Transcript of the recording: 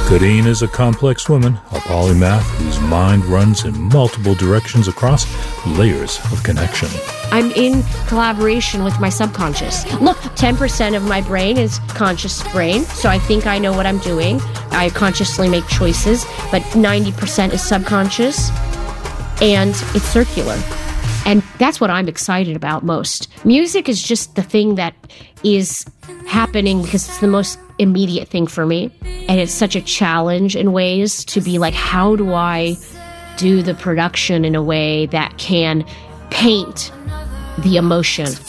Kadeen is a complex woman, a polymath whose mind runs in multiple directions across layers of connection. I'm in collaboration with my subconscious. Look, 10% of my brain is conscious brain, so I think I know what I'm doing. I consciously make choices, but 90% is subconscious, and it's circular. And that's what I'm excited about most. Music is just the thing that is happening because it's the most immediate thing for me. And it's such a challenge in ways to be like, how do I do the production in a way that can paint the emotion?